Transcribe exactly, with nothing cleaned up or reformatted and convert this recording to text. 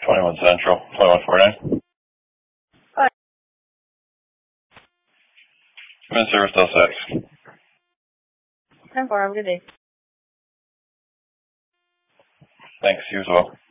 twenty-one Central, twenty-one forty-nine. Hi. I'm in service till six. ten four, have a good day. Thanks, you as well.